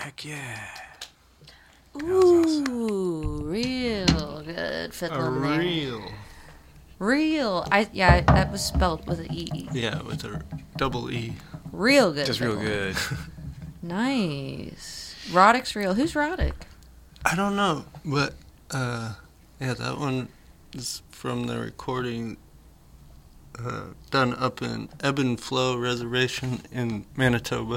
Heck yeah. Ooh, real good fiddling there. Real. That was spelled with an E. Yeah, with a double E. Real good. Just real fiddling. good. Nice. Roddick's real. Who's Roddick? I don't know, but that one is from the recording done up in Ebb and Flow Reservation in Manitoba.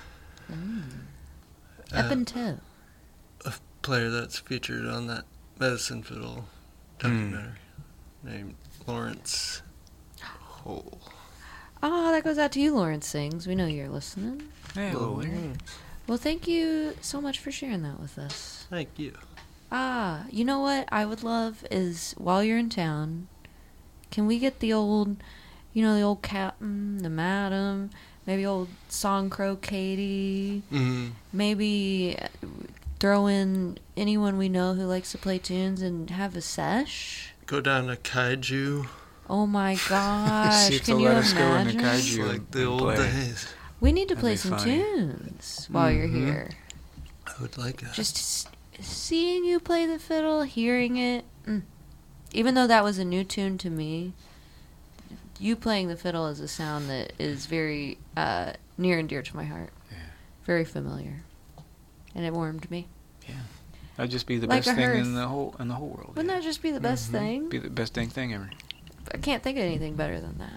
Ebb and Toe. A player that's featured on that Medicine Fiddle documentary named Lawrence Hole. Oh, that goes out to you, Lawrence Sings. We know you're listening. Hey, Lord. Well, thank you so much for sharing that with us. Thank you. You know what I would love is, while you're in town, can we get the old captain, the madam, maybe old Song Crow Katie, maybe throw in anyone we know who likes to play tunes and have a sesh? Go down to Kaiju. Oh my gosh, See if can they'll you let us go into imagine? Kaiju. Like the and old play. days. We need to That'd play be some funny. tunes while you're here. I would like that. Just seeing you play the fiddle, hearing it, even though that was a new tune to me, you playing the fiddle is a sound that is very near and dear to my heart. Yeah. Very familiar, and it warmed me. Yeah. That'd just be the Like best a thing hearth. in the whole world. Wouldn't that just be the best thing? Be the best dang thing ever. I can't think of anything better than that.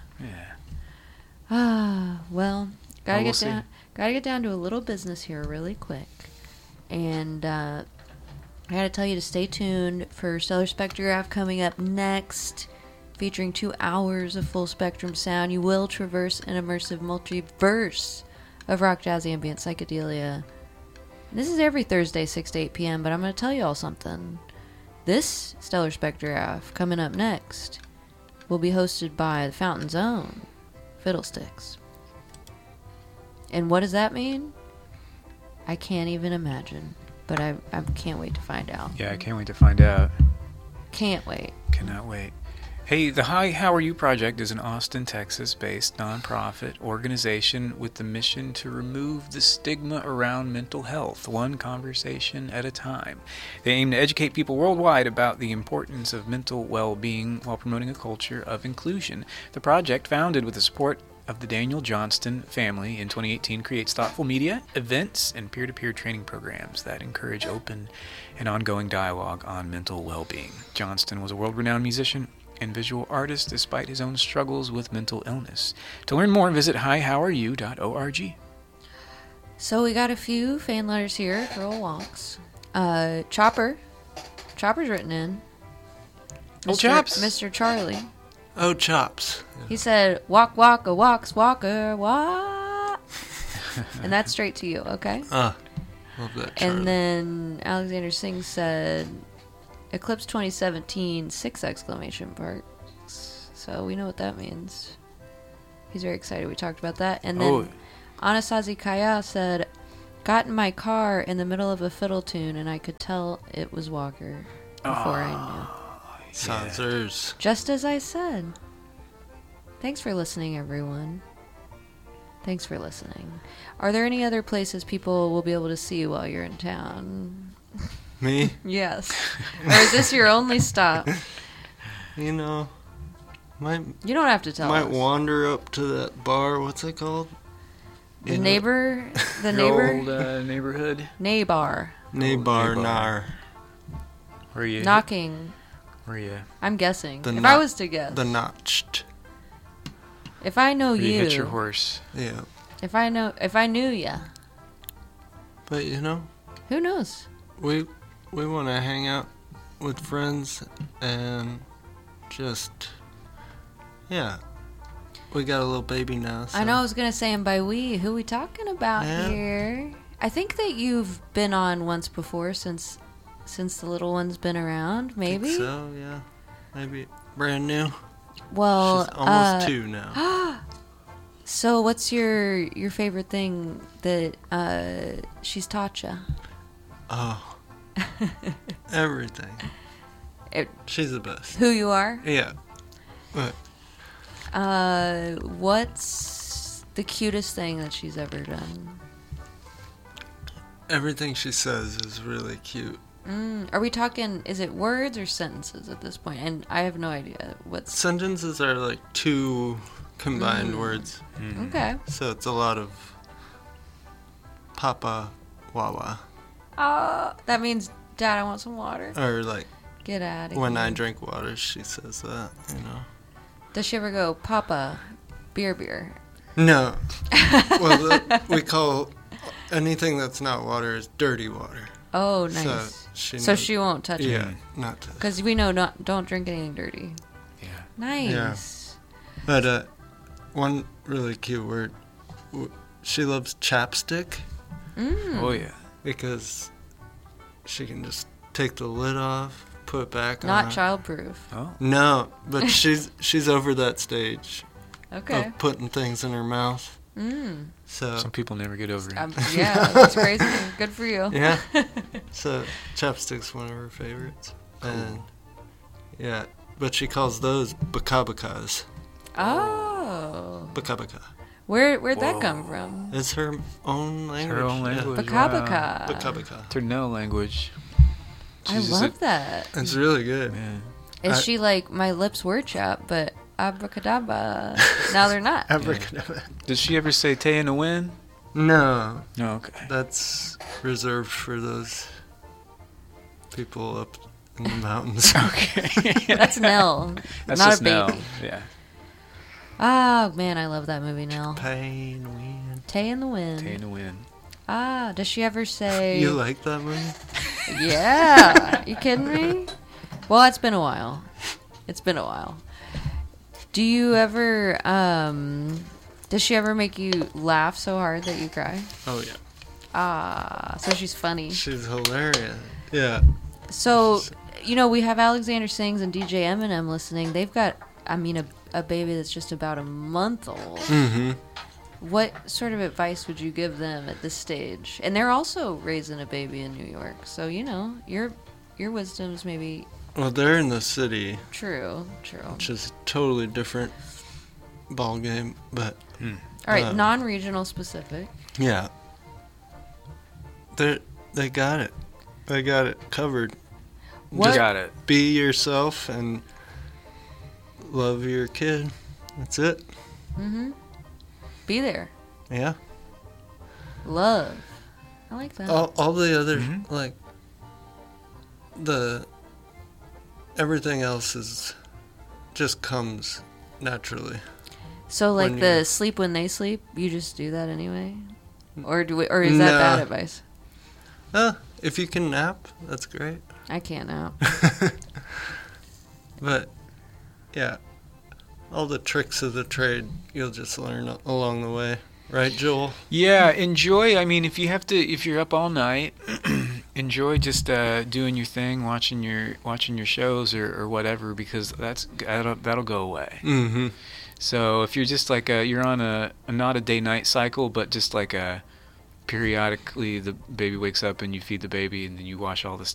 Yeah. Well, gotta We'll get down to a little business here really quick, and I gotta tell you to stay tuned for Stellar Spectrograph coming up next, featuring 2 hours of full spectrum sound. You will traverse an immersive multiverse of rock, jazz, ambient, psychedelia. This is every Thursday, 6 to 8 p.m., but I'm going to tell you all something. This Stellar Spectrograph, coming up next, will be hosted by the Fountain's own Fiddlesticks. And what does that mean? I can't even imagine, but I can't wait to find out. Yeah, I can't wait to find out. Can't wait. Cannot wait. Hey, the Hi, How Are You Project is an Austin, Texas-based nonprofit organization with the mission to remove the stigma around mental health, one conversation at a time. They aim to educate people worldwide about the importance of mental well-being while promoting a culture of inclusion. The project, founded with the support of the Daniel Johnston family in 2018, creates thoughtful media, events, and peer-to-peer training programs that encourage open and ongoing dialogue on mental well-being. Johnston was a world-renowned musician and visual artist despite his own struggles with mental illness. To learn more, visit hihowareyou.org. So we got a few fan letters here for old walks. Chopper's written in. Old Chops. Mr. Charlie. Oh, Chops. He said, walk, walk, a walks, walker, walk. And that's straight to you, okay? Love that, Charlie. And then Alexander Singh said, Eclipse 2017, 6 exclamation marks. So we know what that means. He's very excited. We talked about that. And then Anasazi Kaya said, got in my car in the middle of a fiddle tune and I could tell it was Walker before I knew. Sonsers. Just as I said. Thanks for listening, everyone. Thanks for listening. Are there any other places people will be able to see you while you're in town? Me? Yes. Or is this your only stop? You know, You don't have to tell might us. wander up to that bar. What's it called? The neighbor? The Your neighbor? old neighborhood. Neighbor. Neighbar Neighbar. Nar. Where you? Knocking. Where you? I'm guessing. The If no- I was to guess. The Notched. If I know Where you you. hit your horse? Yeah. If I knew ya. But, you know, Who knows? we want to hang out with friends and just, yeah. We got a little baby now. So. I know I was going to say, and by we, who we talking about Yeah. here? I think that you've been on once before since the little one's been around, maybe? Think so, yeah. Maybe brand new. Well, She's almost 2 now. So what's your favorite thing that she's taught you? Oh. Everything. It- She's the best. Who you are? Yeah. But What's the cutest thing that she's ever done? everything she says is really cute. Are we talking, is it words or sentences at this point? And I have no idea what's... Sentences are like 2 combined words. Okay. So it's a lot of Papa Wawa. That means, Dad, I want some water. Or like, Get out of here. when I drink water, she says that, you know. Does she ever go, Papa, beer? No. Well, we call anything that's not water is dirty water. Oh, nice. So she won't touch it. Yeah, not to. Because we know don't drink anything dirty. Yeah. Nice. But one really cute word, she loves chapstick Oh yeah. because she can just take the lid off, put it back on. Not childproof. Oh. No, but she's over that stage Okay. of putting things in her mouth. So Some people never get over it. Yeah, that's crazy. Good for you. yeah, so chapstick's one of her favorites, and yeah, but she calls those bakabakas. Oh. Bakabaka. Where'd that come from? It's her own language. Her own yeah. language. Bakabaka. Yeah. Bakabaka. It's her no language. I She's just love that. It's really good. Yeah. Is she like, my lips were chapped, but abracadabra. Now they're not. Abracadabra. Does she ever say "tay in the wind"? No, No. Okay. that's reserved for those people up in the mountains. Okay. That's Nell. That's not just a baby. Nell. Yeah. Oh, man, I love that movie, Nell. Pain, wind. Tay in the Wind. "Tay in the wind." Does she ever say... You like that movie? Yeah. You kidding me? Well, it's been a while. Do you ever, does she ever make you laugh so hard that you cry? Oh yeah. So she's funny. She's hilarious. Yeah. So, we have Alexander Sings and DJ Eminem listening. They've got, a baby that's just about a month old. Mm-hmm. What sort of advice would you give them at this stage? And they're also raising a baby in New York. So, your wisdom's maybe Well, they're in the city, true. which is a totally different ball game, but All right, non-regional specific. yeah. They got it. They got it covered. What? Got it. Be yourself and love your kid. That's it. Mm-hmm. Be there. Yeah. Love. I like that. All the other Mhm. like everything else just comes naturally. So, like when the you- sleep when they sleep, you just do that anyway, or is that No. bad advice? If you can nap, that's great. I can't now. But yeah, all the tricks of the trade you'll just learn along the way, right, Joel? Yeah, enjoy. I mean, if you're up all night, enjoy just doing your thing, watching your shows or whatever, because that'll go away. Mm-hmm. So if you're just like you're on a not a day-night cycle, but just like periodically the baby wakes up and you feed the baby and then you watch all this